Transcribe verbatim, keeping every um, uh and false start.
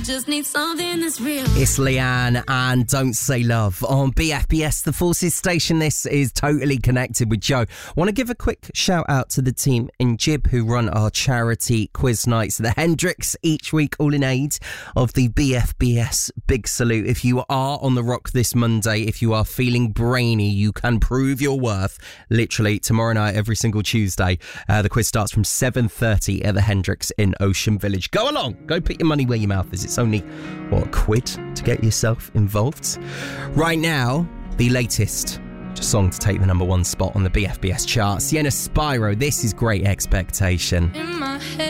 just need something that's real. It's Leanne and Don't Say Love on B F B S, the Forces station. This is Totally Connected with Joe. Want to give a quick shout out to the team in Jib who run our charity quiz nights, the Hendrix, each week, all in aid of the B F B S Big Salute. If you are on the rock this Monday, if you are feeling brainy, you can prove your worth literally tomorrow night, every single Tuesday. Uh, the quiz starts from seven thirty at the Hendrix in Ocean Village. Go along, go put your money where your mouth is. It's only, what, a quid to get yourself involved? Right now, the latest song to take the number one spot on the B F B S chart, Sienna Spyro. This is Great Expectation. In my head.